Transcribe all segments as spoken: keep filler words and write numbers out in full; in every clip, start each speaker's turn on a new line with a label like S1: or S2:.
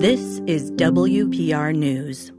S1: This is W P R News.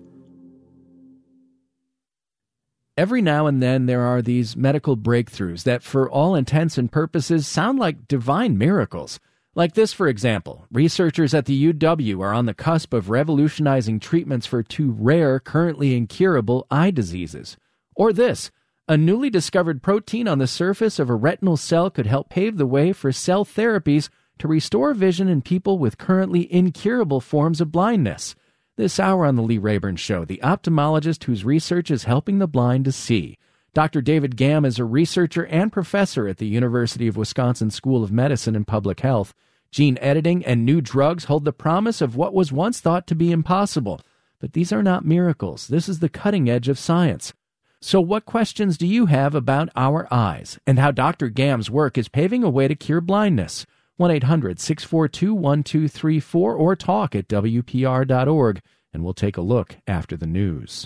S2: Every now and then there are these medical breakthroughs that, for all intents and purposes, sound like divine miracles. Like this, for example. Researchers at the U W are on the cusp of revolutionizing treatments for two rare, currently incurable eye diseases. Or this. A newly discovered protein on the surface of a retinal cell could help pave the way for cell therapies to restore vision in people with currently incurable forms of blindness. This hour on the Lee Rayburn Show, the ophthalmologist whose research is helping the blind to see. Doctor David Gamm is a researcher and professor at the University of Wisconsin School of Medicine and Public Health. Gene editing and new drugs hold the promise of what was once thought to be impossible. But these are not miracles. This is the cutting edge of science. So what questions do you have about our eyes and how Doctor Gamm's work is paving a way to cure blindness? one eight hundred six four two one two three four or talk at W P R dot org, and we'll take a look after the news.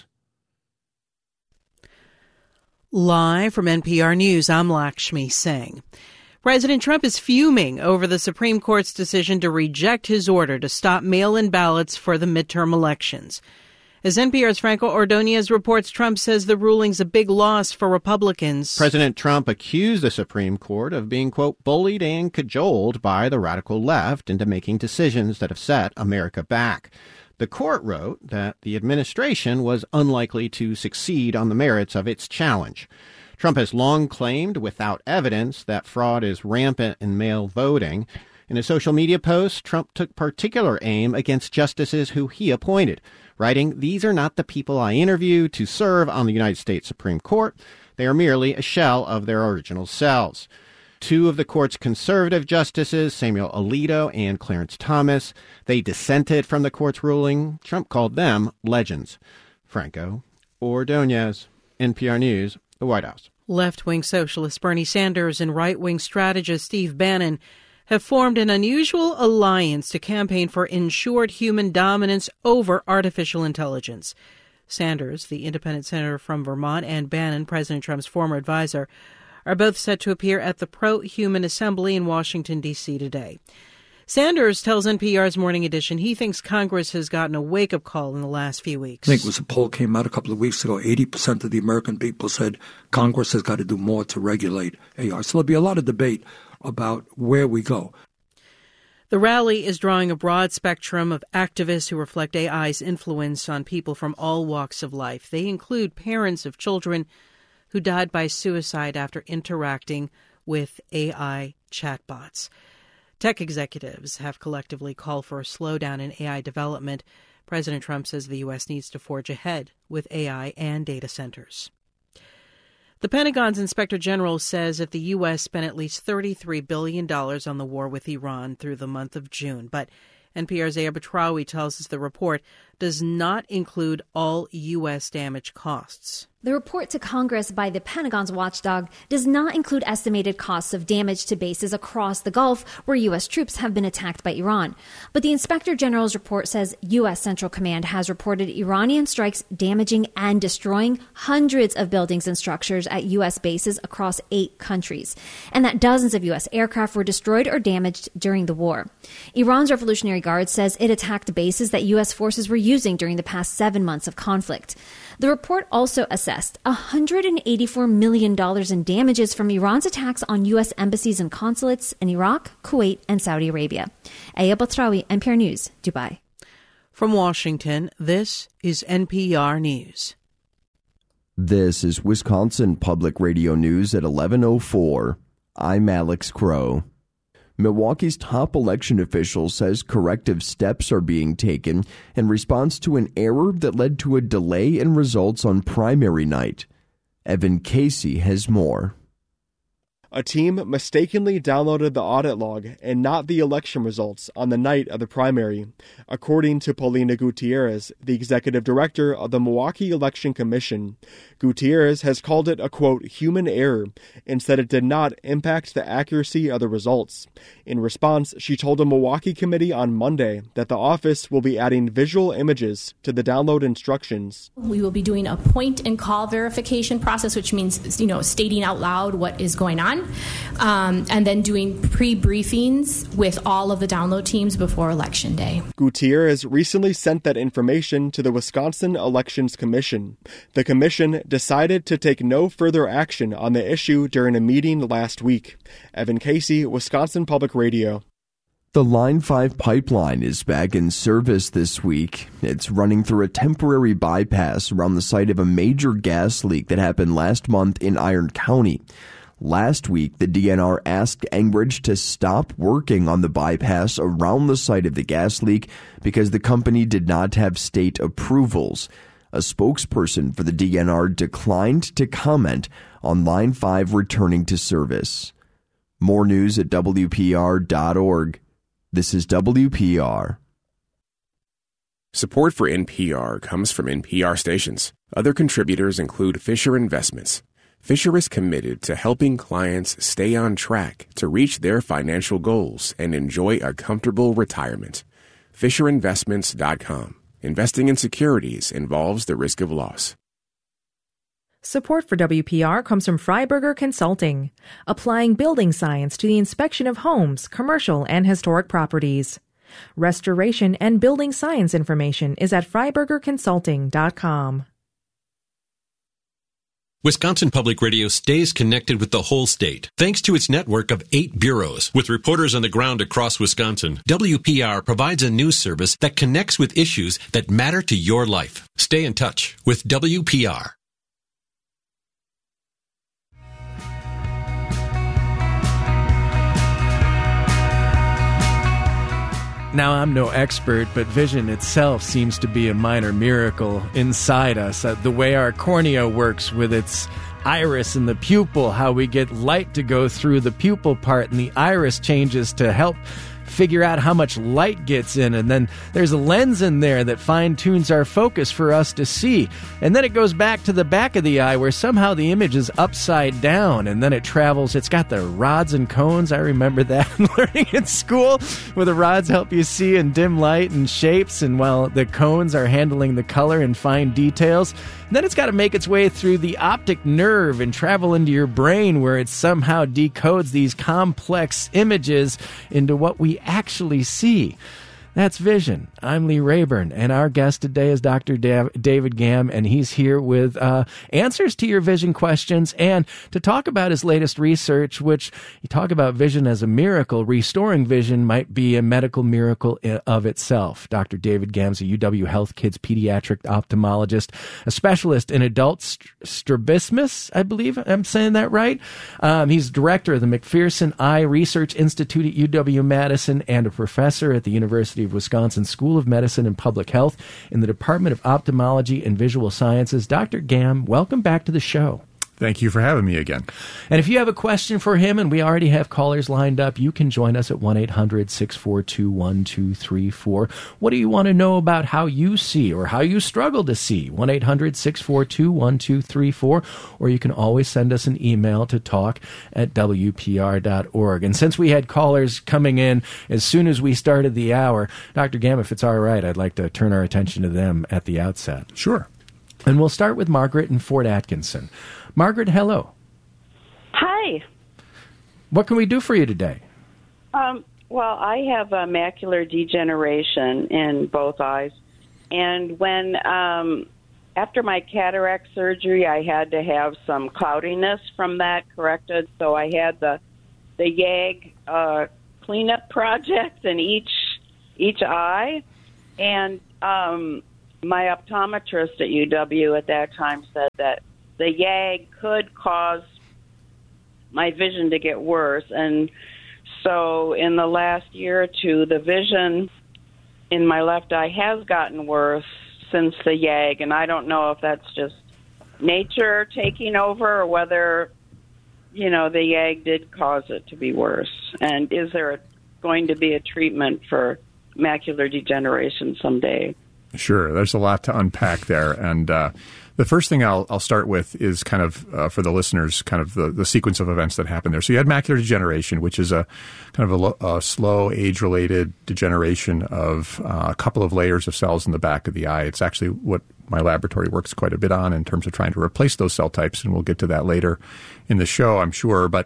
S3: Live from N P R News, I'm Lakshmi Singh. President Trump is fuming over the Supreme Court's decision to reject his order to stop mail-in ballots for the midterm elections. As N P R's Franco Ordonez reports, Trump says the ruling's a big loss for Republicans.
S4: President Trump accused the Supreme Court of being, quote, bullied and cajoled by the radical left into making decisions that have set America back. The court wrote that the administration was unlikely to succeed on the merits of its challenge. Trump has long claimed, without evidence, that fraud is rampant in mail voting. In a social media post, Trump took particular aim against justices who he appointed, writing, "These are not the people I interviewed to serve on the United States Supreme Court. They are merely a shell of their original selves." Two of the court's conservative justices, Samuel Alito and Clarence Thomas, they dissented from the court's ruling. Trump called them legends. Franco Ordonez, N P R News, the White House.
S3: Left-wing socialist Bernie Sanders and right-wing strategist Steve Bannon have formed an unusual alliance to campaign for ensured human dominance over artificial intelligence. Sanders, the independent senator from Vermont, and Bannon, President Trump's former advisor, are both set to appear at the Pro-Human Assembly in Washington, D C today. Sanders tells N P R's Morning Edition he thinks Congress has gotten a wake-up call in the last few weeks.
S5: I think it was a poll came out a couple of weeks ago. eighty percent of the American people said Congress has got to do more to regulate A I. So there'll be a lot of debate about where we go.
S3: The rally is drawing a broad spectrum of activists who reflect A I's influence on people from all walks of life. They include parents of children who died by suicide after interacting with A I chatbots. Tech executives have collectively called for a slowdown in A I development. President Trump says the U S needs to forge ahead with A I and data centers. The Pentagon's Inspector General says if the U S spent at least thirty-three billion dollars on the war with Iran through the month of June. But N P R's Aya Batrawi tells us the report does not include all U S damage costs.
S6: The report to Congress by the Pentagon's watchdog does not include estimated costs of damage to bases across the Gulf where U S troops have been attacked by Iran. But the Inspector General's report says U S Central Command has reported Iranian strikes damaging and destroying hundreds of buildings and structures at U S bases across eight countries, and that dozens of U S aircraft were destroyed or damaged during the war. Iran's Revolutionary Guard says it attacked bases that U S forces were using during the past seven months of conflict. The report also assessed one hundred eighty-four million dollars in damages from Iran's attacks on U S embassies and consulates in Iraq, Kuwait, and Saudi Arabia. Aya Batrawi, N P R News, Dubai.
S3: From Washington, this is N P R News.
S7: This is Wisconsin Public Radio News at eleven oh four. I'm Alex Crow. Milwaukee's top election official says corrective steps are being taken in response to an error that led to a delay in results on primary night. Evan Casey has more.
S8: A team mistakenly downloaded the audit log and not the election results on the night of the primary, according to Paulina Gutierrez, the executive director of the Milwaukee Election Commission. Gutierrez has called it a, quote, human error, and said it did not impact the accuracy of the results. In response, she told a Milwaukee committee on Monday that the office will be adding visual images to the download instructions.
S9: We will be doing a point and call verification process, which means, you know, stating out loud what is going on. um, and then doing pre-briefings with all of the download teams before Election Day.
S8: Gutierrez recently sent that information to the Wisconsin Elections Commission. The commission decided to take no further action on the issue during a meeting last week. Evan Casey, Wisconsin Public Radio.
S7: The Line five pipeline is back in service this week. It's running through a temporary bypass around the site of a major gas leak that happened last month in Iron County. Last week, the D N R asked Enbridge to stop working on the bypass around the site of the gas leak because the company did not have state approvals. A spokesperson for the D N R declined to comment on Line five returning to service. More news at W P R dot org. This is W P R.
S10: Support for N P R comes from N P R stations. Other contributors include Fisher Investments. Fisher is committed to helping clients stay on track to reach their financial goals and enjoy a comfortable retirement. Fisher Investments dot com. Investing in securities involves the risk of loss.
S11: Support for W P R comes from Freiberger Consulting, applying building science to the inspection of homes, commercial, and historic properties. Restoration and building science information is at Freiberger Consulting dot com.
S12: Wisconsin Public Radio stays connected with the whole state thanks to its network of eight bureaus. With reporters on the ground across Wisconsin, W P R provides a news service that connects with issues that matter to your life. Stay in touch with W P R.
S2: Now, I'm no expert, but vision itself seems to be a minor miracle inside us. Uh, the way our cornea works with its iris and the pupil, how we get light to go through the pupil part, and the iris changes to help figure out how much light gets in, and then there's a lens in there that fine-tunes our focus for us to see. And then it goes back to the back of the eye where somehow the image is upside down, and then it travels. It's got the rods and cones. I remember that learning in school, where the rods help you see in dim light and shapes, and while the cones are handling the color and fine details. And then it's got to make its way through the optic nerve and travel into your brain, where it somehow decodes these complex images into what we actually see. That's vision. I'm Lee Rayburn, and our guest today is Doctor Dav- David Gamm, and he's here with uh, answers to your vision questions and to talk about his latest research, which you talk about vision as a miracle. Restoring vision might be a medical miracle I- of itself. Doctor David Gamm's a U W Health Kids pediatric ophthalmologist, a specialist in adult st- strabismus, I believe I'm saying that right. Um, he's director of the McPherson Eye Research Institute at U W-Madison and a professor at the University of Wisconsin School of Medicine and Public Health in the Department of Ophthalmology and Visual Sciences. Doctor Gamm, welcome back to the show.
S13: Thank you for having me again.
S2: And if you have a question for him, and we already have callers lined up, you can join us at one eight hundred six four two one two three four. What do you want to know about how you see or how you struggle to see? one eight hundred six four two one two three four. Or you can always send us an email to talk at W P R dot org. And since we had callers coming in as soon as we started the hour, Doctor Gamm, if it's all right, I'd like to turn our attention to them at the outset.
S13: Sure.
S2: And we'll start with Margaret in Fort Atkinson. Margaret, hello.
S14: Hi.
S2: What can we do for you today?
S14: Um, well, I have uh, macular degeneration in both eyes. And when, um, after my cataract surgery, I had to have some cloudiness from that corrected. So I had the, the YAG uh, cleanup project in each, each eye. And um, my optometrist at U W at that time said that the YAG could cause my vision to get worse. And so in the last year or two, the vision in my left eye has gotten worse since the YAG. And I don't know if that's just nature taking over or whether, you know, the YAG did cause it to be worse. And is there a, going to be a treatment for macular degeneration someday?
S13: Sure. There's a lot to unpack there. And uh, the first thing I'll, I'll start with is kind of, uh, for the listeners, kind of the, the sequence of events that happened there. So you had macular degeneration, which is a kind of a, lo- a slow age-related degeneration of uh, a couple of layers of cells in the back of the eye. It's actually what my laboratory works quite a bit on in terms of trying to replace those cell types, and we'll get to that later in the show, I'm sure. But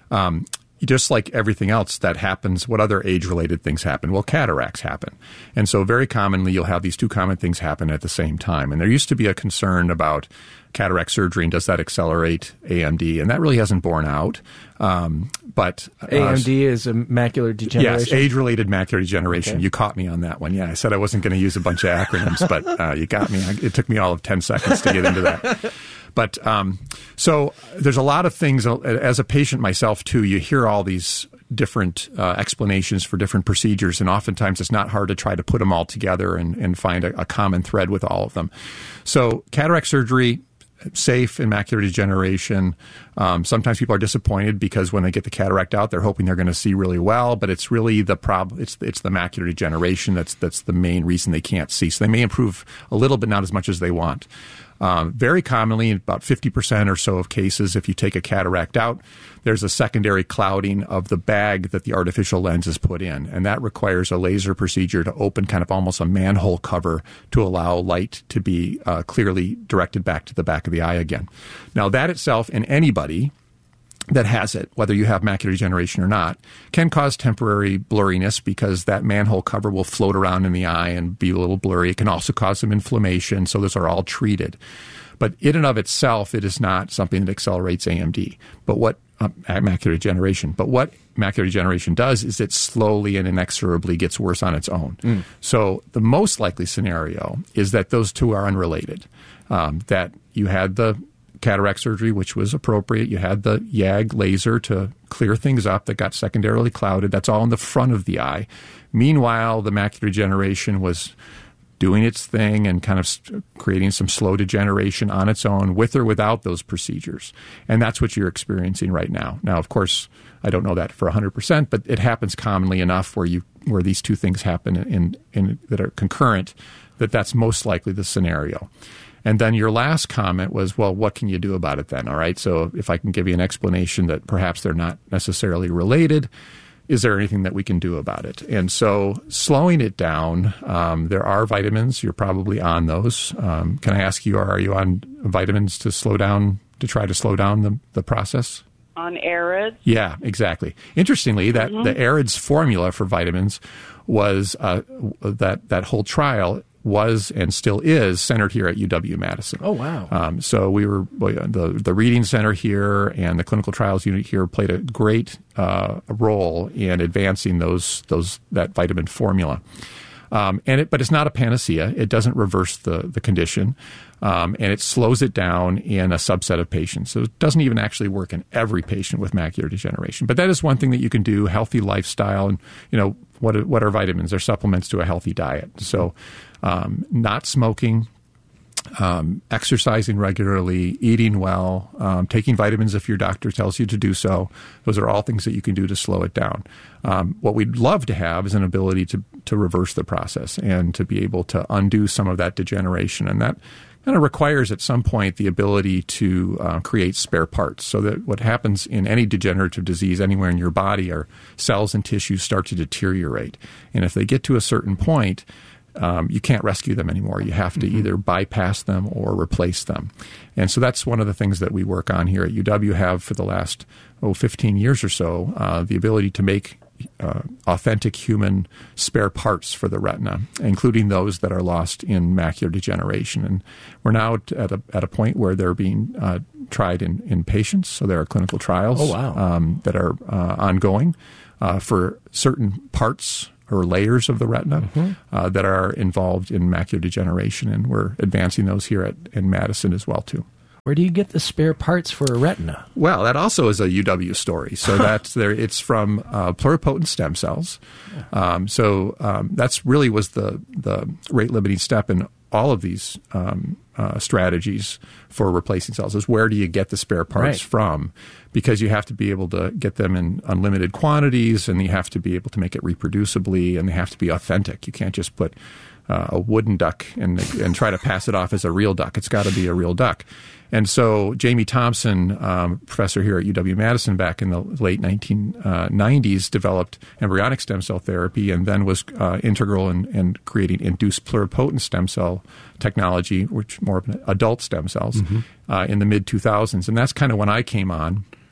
S13: Um, just like everything else that happens, what other age-related things happen? Well, cataracts happen. And so very commonly you'll have these two common things happen at the same time. And there used to be a concern about cataract surgery and does that accelerate A M D? And that really hasn't borne out. Um, but uh,
S2: A M D is a macular degeneration?
S13: Yes, age-related macular degeneration.
S2: Okay.
S13: You caught me on that one. Yeah, I said I wasn't going to use a bunch of acronyms, but uh, you got me. It took me all of ten seconds to get into that. But um, so there's a lot of things. As a patient myself, too, you hear all these different uh, explanations for different procedures, and oftentimes it's not hard to try to put them all together and, and find a, a common thread with all of them. So cataract surgery, safe in macular degeneration. Um, sometimes people are disappointed because when they get the cataract out, they're hoping they're going to see really well, but it's really the problem. It's it's the macular degeneration that's that's the main reason they can't see. So they may improve a little, but not as much as they want. Um, very commonly, in about fifty percent or so of cases, if you take a cataract out, there's a secondary clouding of the bag that the artificial lens is put in. And that requires a laser procedure to open kind of almost a manhole cover to allow light to be uh, clearly directed back to the back of the eye again. Now, that itself in anybody that has it, whether you have macular degeneration or not, can cause temporary blurriness because that manhole cover will float around in the eye and be a little blurry. It can also cause some inflammation, so those are all treated. But in and of itself, it is not something that accelerates A M D. But what uh, macular degeneration. But what macular degeneration does is it slowly and inexorably gets worse on its own. Mm. So the most likely scenario is that those two are unrelated. Um, that you had the cataract surgery, which was appropriate. You had the Y A G laser to clear things up that got secondarily clouded. That's all in the front of the eye. Meanwhile, the macular degeneration was doing its thing and kind of st- creating some slow degeneration on its own with or without those procedures. And that's what you're experiencing right now. Now, of course, I don't know that for one hundred percent, but it happens commonly enough where you where these two things happen in, in that are concurrent that that's most likely the scenario. And then your last comment was, well, what can you do about it then? All right, so if I can give you an explanation that perhaps they're not necessarily related, is there anything that we can do about it? And so slowing it down, um, there are vitamins. You're probably on those. Um, can I ask you, are you on vitamins to slow down, to try to slow down the, the process?
S14: On AREDS?
S13: Yeah, exactly. Interestingly, that mm-hmm. the AREDS formula for vitamins was uh, that that whole trial was and still is centered here at U W-Madison.
S2: Oh, wow.
S13: Um, so we were, the the reading center here and the clinical trials unit here played a great uh, role in advancing those those that vitamin formula. Um, and it, but it's not a panacea. It doesn't reverse the, the condition, um, and it slows it down in a subset of patients. So it doesn't even actually work in every patient with macular degeneration. But that is one thing that you can do, healthy lifestyle, and, you know, what are, what are vitamins? They're supplements to a healthy diet. So um, not smoking, um, exercising regularly, eating well, um, taking vitamins if your doctor tells you to do so. Those are all things that you can do to slow it down. Um, what we'd love to have is an ability to, to reverse the process and to be able to undo some of that degeneration. And that kind of requires at some point the ability to uh, create spare parts, so that what happens in any degenerative disease anywhere in your body are cells and tissues start to deteriorate. And if they get to a certain point, Um, you can't rescue them anymore. You have to mm-hmm. either bypass them or replace them. And so that's one of the things that we work on here at U W, have for the last, oh, fifteen years or so, uh, the ability to make uh, authentic human spare parts for the retina, including those that are lost in macular degeneration. And we're now at a, at a point where they're being uh, tried in, in patients. So there are clinical trials
S2: oh, wow.
S13: um, that are uh, ongoing uh, for certain parts or layers of the retina mm-hmm. uh, that are involved in macular degeneration, and we're advancing those here at in Madison as well too.
S2: Where do you get the spare parts for a retina?
S13: Well, that also is a U W story. So that's there. It's from uh, pluripotent stem cells. Yeah. Um, so um, that's really was the the rate limiting step in all of these um, uh, strategies for replacing cells. Is where do you get the spare parts
S2: right.
S13: from? Because you have to be able to get them in unlimited quantities, and you have to be able to make it reproducibly, and they have to be authentic. You can't just put uh, a wooden duck and and try to pass it off as a real duck. It's got to be a real duck. And so Jamie Thompson, um, professor here at U W-Madison back in the late nineteen nineties, developed embryonic stem cell therapy, and then was uh, integral in, in creating induced pluripotent stem cell technology, which more of an adult stem cells, mm-hmm. uh, in the mid two thousands. And that's kind of when I came on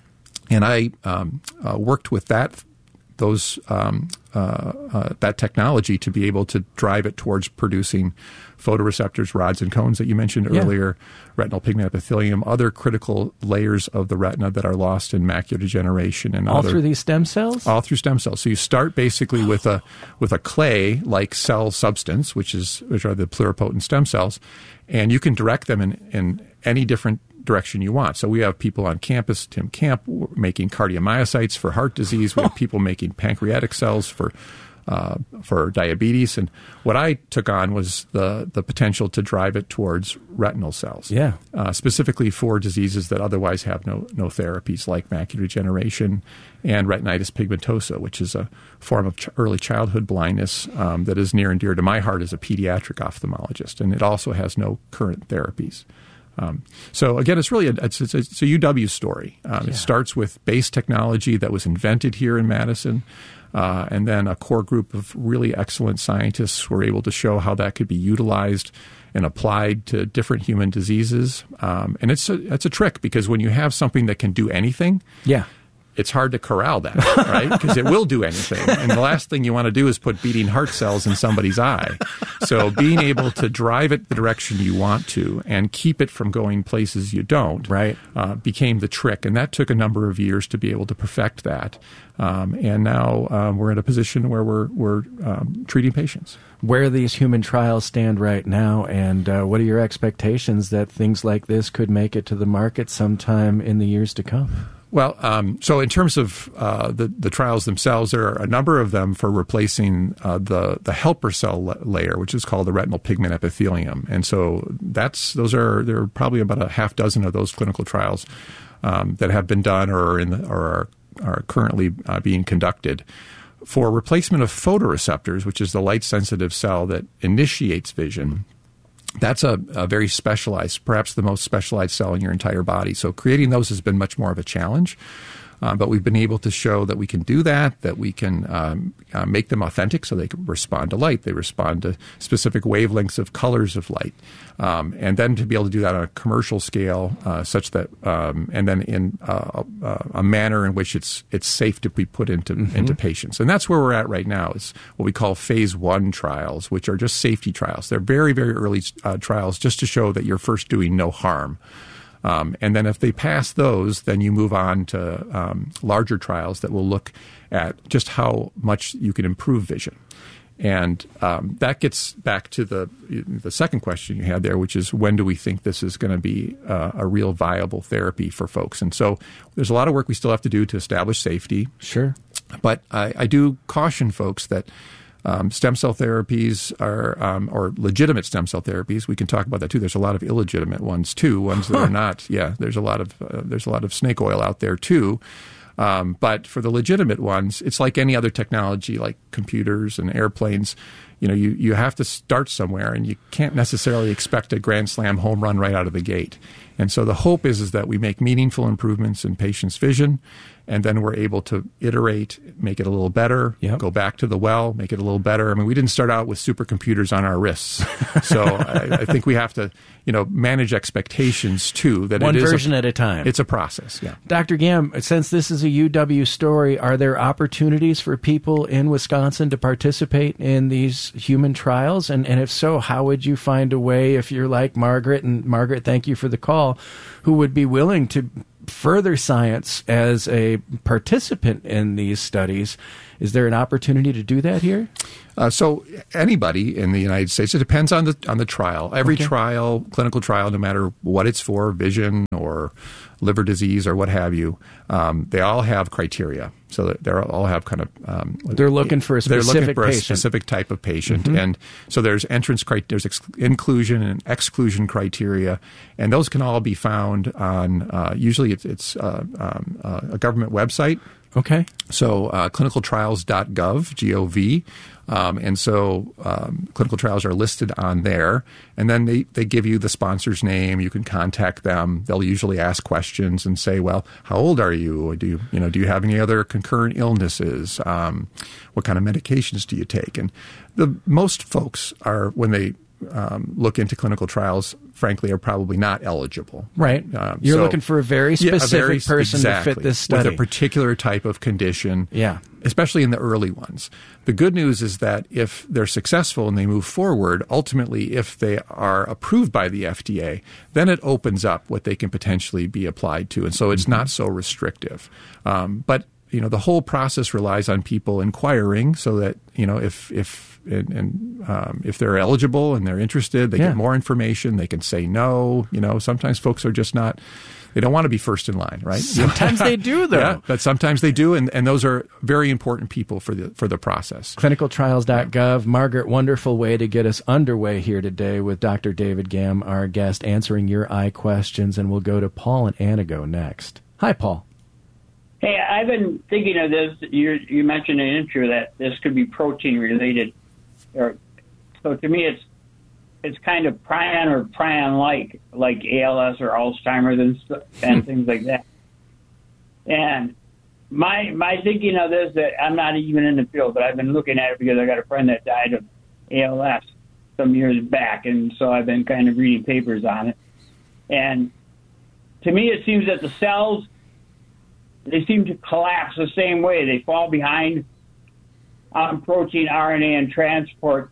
S13: And I um, uh, worked with that those um, uh, uh, that technology to be able to drive it towards producing photoreceptors, rods and cones that you mentioned
S2: Yeah.
S13: earlier, retinal pigment epithelium, other critical layers of the retina that are lost in macular degeneration, and
S2: All
S13: other,
S2: through these stem cells?
S13: all through stem cells. So you start basically with a with a clay-like cell substance, which is which are the pluripotent stem cells, and you can direct them in, in any different direction you want. So we have people on campus, Tim Camp, making cardiomyocytes for heart disease. We have people making pancreatic cells for uh, for diabetes. And what I took on was the the potential to drive it towards retinal cells.
S2: Yeah.
S13: Uh, specifically for diseases that otherwise have no no therapies, like macular degeneration and retinitis pigmentosa, which is a form of ch- early childhood blindness um, that is near and dear to my heart as a pediatric ophthalmologist. And it also has no current therapies. Um, so again, it's really a, it's, it's, it's a U W story. Um,
S2: Yeah.
S13: It starts with base technology that was invented here in Madison, uh, and then a core group of really excellent scientists were able to show how that could be utilized and applied to different human diseases. Um, and it's a, it's a trick, because when you have something that can do anything,
S2: Yeah.
S13: it's hard to corral that, right? Because it will do anything. And the last thing you want to do is put beating heart cells in somebody's eye. So being able to drive it the direction you want to and keep it from going places you don't,
S2: Right.
S13: uh, became the trick. And that took a number of years to be able to perfect that. Um, and now um, we're in a position where we're, we're um, treating patients.
S2: Where these human trials stand right now, and uh, what are your expectations that things like this could make it to the market sometime in the years to come?
S13: Well, um, so in terms of uh, the the trials themselves, there are a number of them for replacing uh, the the helper cell la- layer, which is called the retinal pigment epithelium, and so that's those are there are probably about a half dozen of those clinical trials um, that have been done or are in the, or are, are currently uh, being conducted for replacement of photoreceptors, which is the light sensitive cell that initiates vision. That's a, a very specialized, perhaps the most specialized cell in your entire body. So creating those has been much more of a challenge. Uh, but we've been able to show that we can do that, that we can um, uh, make them authentic so they can respond to light. They respond to specific wavelengths of colors of light. Um, and then to be able to do that on a commercial scale uh, such that, um, and then in uh, a, a manner in which it's it's safe to be put into, mm-hmm. into patients. And that's where we're at right now, is what we call phase one trials, which are just safety trials. They're very, very early uh, trials just to show that you're first doing no harm. Um, and then if they pass those, then you move on to um, larger trials that will look at just how much you can improve vision. And um, that gets back to the the second question you had there, which is when do we think this is going to be uh, a real viable therapy for folks? And so there's a lot of work we still have to do to establish safety.
S2: Sure.
S13: But I, I do caution folks that Um, stem cell therapies are, um, or legitimate stem cell therapies. We can talk about that too. There's a lot of illegitimate ones too, ones that are not. Yeah, there's a lot of uh, there's a lot of snake oil out there too. Um, but for the legitimate ones, it's like any other technology, like computers and airplanes. You know, you, you have to start somewhere, and you can't necessarily expect a grand slam home run right out of the gate. And so the hope is is that we make meaningful improvements in patients' vision, and then we're able to iterate, make it a little better, yep. go back to the well, make it a little better. I mean, we didn't start out with supercomputers on our wrists. So I, I think we have to, you know, manage expectations too. That
S2: One
S13: it is
S2: version
S13: a,
S2: at a time.
S13: It's a process, yeah.
S2: Doctor Gam, since this is a U W story, are there opportunities for people in Wisconsin to participate in these human trials? And, and if so, how would you find a way, if you're like Margaret, and Margaret, thank you for the call, who would be willing to further science as a participant in these studies? Is there an opportunity to do that here?
S13: Uh, so anybody in the United States, it depends on the on the trial. Every
S2: Okay.
S13: trial, clinical trial, no matter what it's for, vision or liver disease or what have you, um, they all have criteria. So that they all have kind of um,
S2: They're looking for a
S13: they're looking
S2: specific
S13: for a
S2: patient.
S13: specific type of patient,
S2: Mhm.
S13: and so there's entrance criteria, there's ex- inclusion and exclusion criteria, and those can all be found on uh, usually it's, it's uh, um, uh, a government website.
S2: Okay.
S13: So uh, clinical trials dot gov, G O V. Um, and so um, clinical trials are listed on there. And then they, they give you the sponsor's name. You can contact them. They'll usually ask questions and say, well, how old are you? Or do you, you know, do you have any other concurrent illnesses? Um, what kind of medications do you take? And the most folks are, when they um, look into clinical trials, frankly, are probably not eligible.
S2: Right.
S13: Um,
S2: You're
S13: so,
S2: looking for a very specific
S13: yeah, a very,
S2: person
S13: exactly,
S2: to fit this study.
S13: with a particular type of condition.
S2: Yeah.
S13: Especially in the early ones. The good news is that if they're successful and they move forward, ultimately, if they are approved by the F D A, then it opens up what they can potentially be applied to. And so it's mm-hmm. not so restrictive. Um, but, you know, the whole process relies on people inquiring so that, you know, if, if, and, and um, if they're eligible and they're interested, they
S2: yeah.
S13: get more information, they can say no. You know, sometimes folks are just not, they don't want to be first in line, right?
S2: Sometimes they do, though.
S13: Yeah, but sometimes they do, and, and those are very important people for the for the process.
S2: clinical trials dot gov. Margaret, wonderful way to get us underway here today with Doctor David Gamm, our guest, answering your eye questions, and we'll go to Paul and Anago next. Hi, Paul.
S15: Hey, I've been thinking of this. You you mentioned in the intro that this could be protein related, or so to me it's it's kind of prion or prion-like, like A L S or Alzheimer's and st- and things like that. And my my thinking of this, that I'm not even in the field, but I've been looking at it because I got a friend that died of A L S some years back, and so I've been kind of reading papers on it. And to me, it seems that the cells, they seem to collapse the same way. They fall behind on protein, R N A, and transport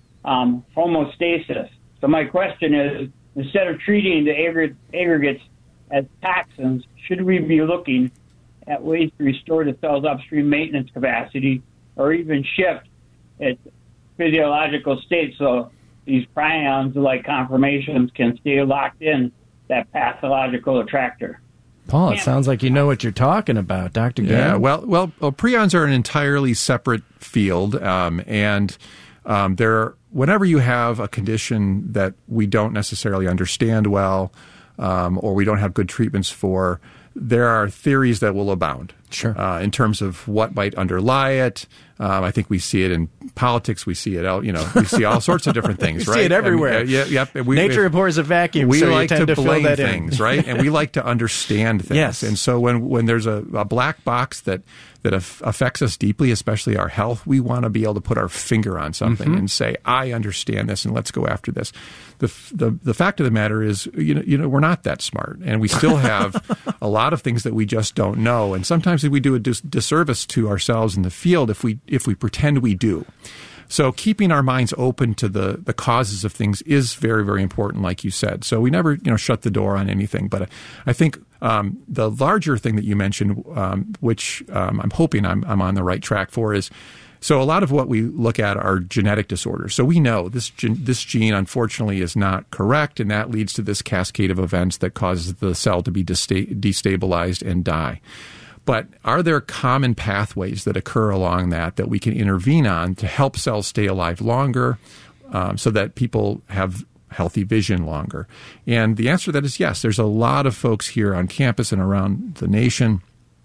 S15: um, homeostasis. So my question is, instead of treating the aggr- aggregates as toxins, should we be looking at ways to restore the cell's upstream maintenance capacity, or even shift its physiological state so these prions, like conformations, can stay locked in that pathological attractor?
S2: Paul, it sounds like you know what you're talking about, Doctor Gamm.
S13: Yeah, well, well, well, prions are an entirely separate field, um, and um, they're, whenever you have a condition that we don't necessarily understand well, um, or we don't have good treatments for, there are theories that will abound.
S2: Sure.
S13: Uh, in terms of what might underlie it. Um, I think we see it in politics. We see it out, you know, we see all sorts of different things,
S2: we
S13: right?
S2: see it everywhere.
S13: I mean, uh, yeah, yep. We,
S2: Nature
S13: if,
S2: abhors a vacuum,
S13: we
S2: so
S13: like
S2: you tend
S13: to,
S2: to
S13: blame
S2: fill that
S13: things,
S2: in.
S13: right? And we like to understand things.
S2: Yes.
S13: And so when, when there's a, a black box that, that af- affects us deeply, especially our health, we want to be able to put our finger on something
S2: Mm-hmm.
S13: and say, I understand this, and let's go after this. The, the the fact of the matter is, you know, you know, we're not that smart, and we still have a lot of things that we just don't know. And sometimes we do a dis- disservice to ourselves in the field if we if we pretend we do. So keeping our minds open to the, the causes of things is very, very important, like you said. So we never, you know, shut the door on anything. But I think um, the larger thing that you mentioned, um, which um, I'm hoping I'm, I'm on the right track for, is so a lot of what we look at are genetic disorders. So we know this gen- this gene, unfortunately, is not correct, and that leads to this cascade of events that causes the cell to be desta- destabilized and die. But are there common pathways that occur along that that we can intervene on to help cells stay alive longer, um, so that people have healthy vision longer? And the answer to that is yes. There's a lot of folks here on campus and around the nation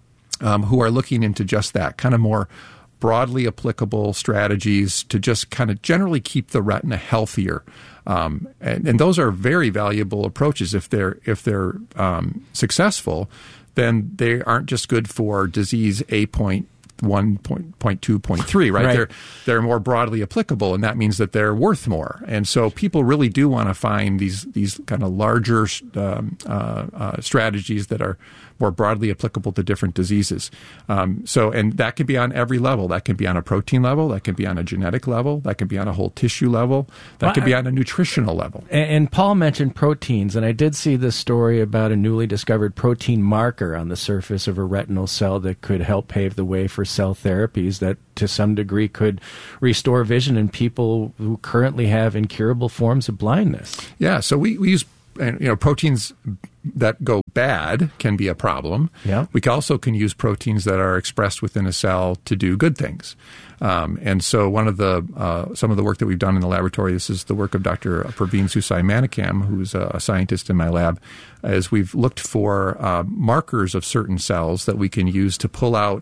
S13: um, who are looking into just that, kind of more broadly applicable strategies to just kind of generally keep the retina healthier. Um, and, and those are very valuable approaches if they're if they're um, successful. Then they aren't just good for disease A point one, point two, point three, right?
S2: Right.
S13: They're they're more broadly applicable, and that means that they're worth more. And so people really do want to find these these kind of larger um, uh, uh, strategies that are more broadly applicable to different diseases. Um, so, and that can be on every level. That can be on a protein level. That can be on a genetic level. That can be on a whole tissue level. That
S2: well,
S13: can be
S2: I,
S13: on a nutritional level.
S2: And, and Paul mentioned proteins, and I did see this story about a newly discovered protein marker on the surface of a retinal cell that could help pave the way for cell therapies that to some degree could restore vision in people who currently have incurable forms of blindness.
S13: Yeah, so we, we use you know proteins that go bad can be a problem.
S2: Yeah.
S13: We also can use proteins that are expressed within a cell to do good things. Um, and so one of the uh, some of the work that we've done in the laboratory, this is the work of Doctor Praveen Susai-Manikam, who's a, a scientist in my lab, is we've looked for uh, markers of certain cells that we can use to pull out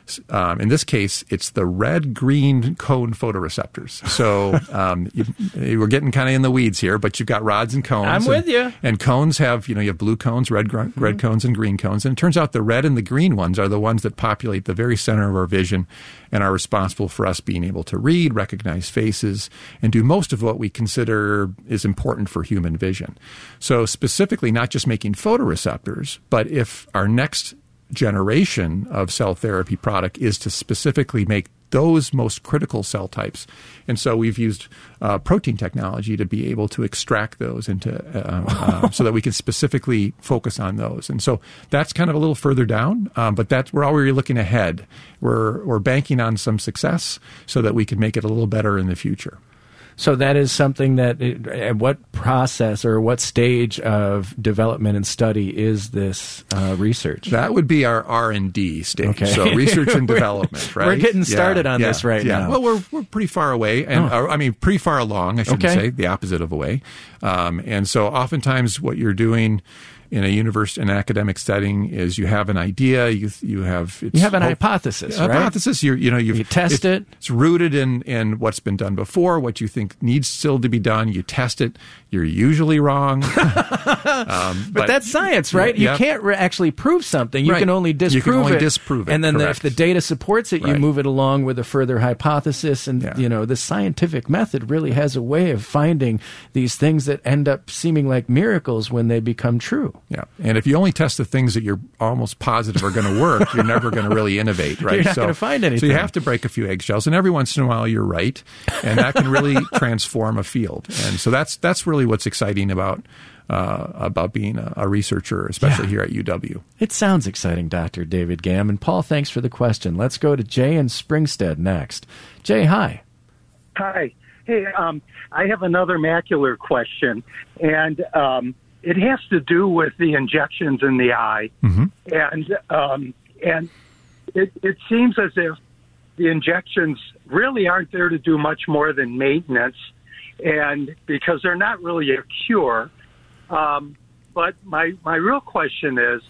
S13: Um, in this case, it's the red-green cone photoreceptors. So um, you, we're getting kind of in the weeds here, but you've got rods and cones.
S2: I'm
S13: and,
S2: with you.
S13: And cones have, you know, you have blue cones, red, gr- red
S2: Mm-hmm.
S13: cones, and green cones. And it turns out the red and the green ones are the ones that populate the very center of our vision and are responsible for us being able to read, recognize faces, and do most of what we consider is important for human vision. So specifically, not just making photoreceptors, but if our next generation of cell therapy product is to specifically make those most critical cell types. And so we've used uh, protein technology to be able to extract those into uh, uh, so that we can specifically focus on those. And so that's kind of a little further down, um, but that's we're already looking ahead. We're we're banking on some success so that we can make it a little better in the future.
S2: So that is something that, at what process or what stage of development and study is this uh, research?
S13: That would be our R and D stage.
S2: Okay.
S13: So research and development, right?
S2: We're getting started
S13: yeah,
S2: on
S13: yeah,
S2: this right
S13: yeah.
S2: now.
S13: Well, we're we're pretty far away, and
S2: Oh.
S13: uh, I mean pretty far along. I shouldn't
S2: Okay.
S13: say the opposite of away. Um, and so oftentimes what you're doing in a university, an academic setting, is you have an idea, you you have it's
S2: You have an
S13: hope-
S2: hypothesis, right?
S13: Hypothesis. You you know you've,
S2: You test it.
S13: It's rooted in in what's been done before, what you think needs still to be done. You test it. You're usually wrong. um,
S2: But, that's science, right?
S13: Yeah.
S2: You can't re- actually prove something. You
S13: Right.
S2: can only disprove
S13: You can only
S2: it.
S13: disprove it,
S2: And then the, if
S13: correct.
S2: the data supports it, you
S13: Right.
S2: move it along with a further hypothesis. And,
S13: Yeah.
S2: you know, the scientific method really has a way of finding these things that end up seeming like miracles when they become true.
S13: Yeah, and if you only test the things that you're almost positive are going to work, you're never going to really innovate, right?
S2: You're not
S13: so,
S2: gonna find anything.
S13: So you have to break a few eggshells, and every once in a while you're right, and that can really transform a field. And so that's that's really what's exciting about uh, about being a, a researcher, especially
S2: Yeah.
S13: here at U W.
S2: It sounds exciting, Doctor David Gamm. And Paul, thanks for the question. Let's go to Jay in Springstead next. Jay, hi.
S16: Hi. Hey, um, I have another macular question, and um, it has to do with the injections in the eye.
S13: Mm-hmm.
S16: And um, and it, it seems as if the injections really aren't there to do much more than maintenance, and because they're not really a cure. Um, but my, my real question is,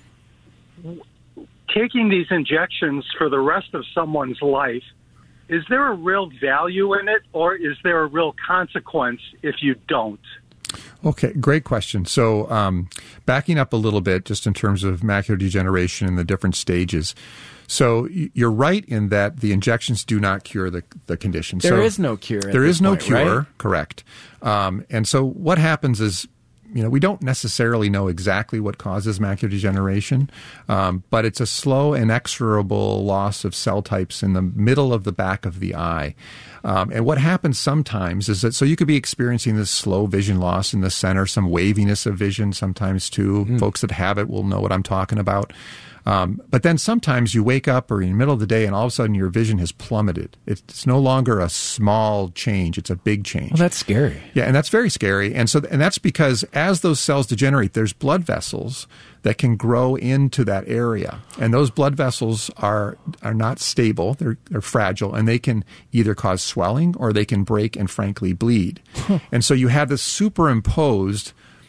S16: w- taking these injections for the rest of someone's life, is there a real value in it, or is there a real consequence if you don't?
S13: Okay, great question. So um, backing up a little bit, just in terms of macular degeneration and the different stages. So y- you're right in that the injections do not cure the, the condition.
S2: There
S13: so
S2: is no cure at
S13: There
S2: this
S13: is no
S2: point,
S13: cure,
S2: right?
S13: correct. Um, and so what happens is, you know, we don't necessarily know exactly what causes macular degeneration, um, but it's a slow, inexorable loss of cell types in the middle of the back of the eye. Um, and what happens sometimes is that, so you could be experiencing this slow vision loss in the center, some waviness of vision sometimes too. Mm. Folks that have it will know what I'm talking about. Um, but then sometimes you wake up or in the middle of the day and all of a sudden your vision has plummeted. It's no longer a small change. It's a big change.
S2: Well, that's scary.
S13: Yeah, and that's very scary. And so, and that's because as those cells degenerate, there's blood vessels that can grow into that area. And those blood vessels are are not stable. They're, they're fragile, and they can either cause swelling or they can break and frankly bleed. Huh. And so you have this superimposed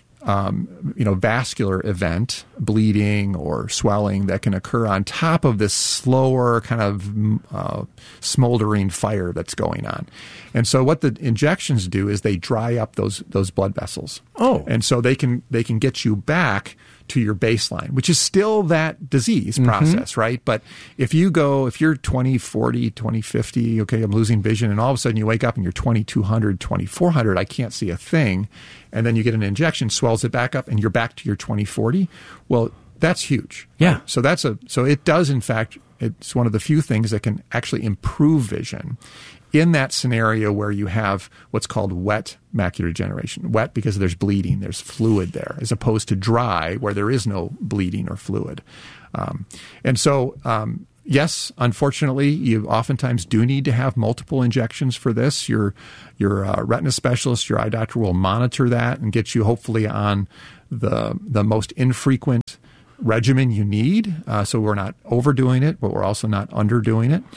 S13: Um, you know, vascular event, bleeding or swelling that can occur on top of this slower kind of uh, smoldering fire that's going on. And so what the injections do is they dry up those those blood vessels.
S2: Oh.
S13: And so they can they can get you back to your baseline, which is still that disease
S2: Mm-hmm.
S13: process, right? But if you go, if you're twenty forty, twenty fifty, okay, I'm losing vision, and all of a sudden you wake up and you're twenty-two hundred, twenty-four hundred, I can't see a thing, and then you get an injection, swells it back up, and you're back to your twenty forty, well, that's huge.
S2: Yeah.
S13: Right? So that's a, so it does, in fact, it's one of the few things that can actually improve vision in that scenario where you have what's called wet macular degeneration. Wet because there's bleeding, there's fluid there, as opposed to dry where there is no bleeding or fluid. Um, and so, um, yes, unfortunately, you oftentimes do need to have multiple injections for this. Your your uh, retina specialist, your eye doctor will monitor that and get you hopefully on the the most infrequent regimen you need. Uh, so we're not overdoing it, but we're also not underdoing it.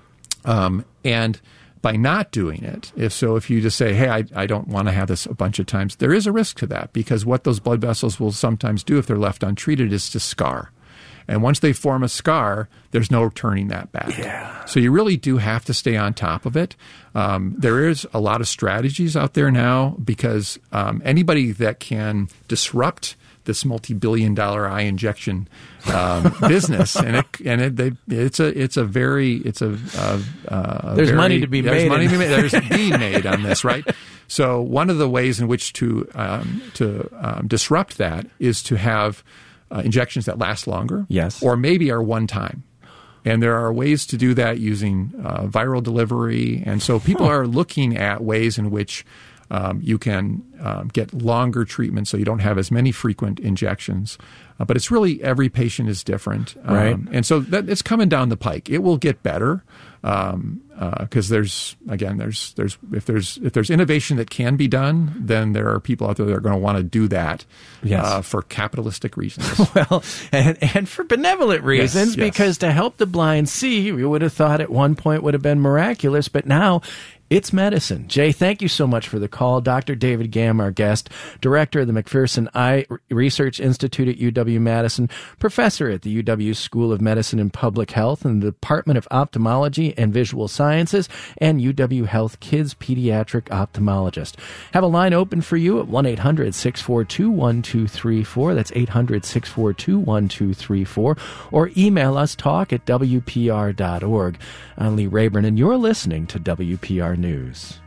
S13: Um, and by not doing it, if so, if you just say, hey, I, I don't want to have this a bunch of times, there is a risk to that, because what those blood vessels will sometimes do if they're left untreated is to scar. And once they form a scar, there's no turning that back.
S2: Yeah.
S13: So you really do have to stay on top of it. Um, there is a lot of strategies out there now because um, anybody that can disrupt this multi-billion dollar eye injection um, business, and it and it, they, it's a it's a very it's a, a, a
S2: there's
S13: very,
S2: money to be
S13: there's
S2: made.
S13: Money to be made. There's being made on this, right? So one of the ways in which to um, to um, disrupt that is to have uh, injections that last longer,
S2: yes,
S13: or maybe are one time. And there are ways to do that using uh, viral delivery, and so people huh. are looking at ways in which Um, you can um, get longer treatment so you don't have as many frequent injections. Uh, but it's really every patient is different. Um,
S2: right.
S13: And so that, it's coming down the pike. It will get better um, uh, 'cause there's, again, there's there's if there's if there's innovation that can be done, then there are people out there that are going to want to do that
S2: yes.
S13: uh, for capitalistic reasons.
S2: Well, and, and for benevolent reasons,
S13: yes, yes.
S2: because to help the blind see, we would have thought at one point would have been miraculous, but now it's medicine. Jay, thank you so much for the call. Doctor David Gamm, our guest, director of the McPherson Eye Research Institute at U W-Madison, professor at the U W School of Medicine and Public Health and the Department of Ophthalmology and Visual Sciences, and U W Health Kids Pediatric Ophthalmologist. Have a line open for you at one eight hundred six four two one two three four. That's eight hundred six four two one two three four. Or email us talk at W P R dot org. I'm Lee Rayburn, and you're listening to W P R News.